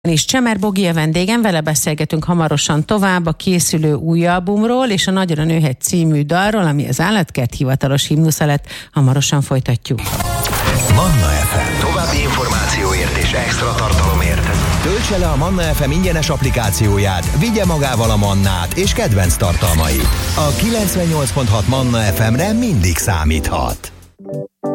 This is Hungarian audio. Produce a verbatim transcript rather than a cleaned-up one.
És Csemer Bogi a vendégem, vele beszélgetünk hamarosan tovább a készülő új albumról és a Nagyra nőhet című dalról, ami az Állatkert hivatalos himnusza lett. Hamarosan folytatjuk. Manna ef em. További információért és extra tartalomért töltse le a Manna ef em ingyenes applikációját, vigye magával a Mannát és kedvenc tartalmait. A kilencvennyolc pont hat Manna ef emre mindig számíthat.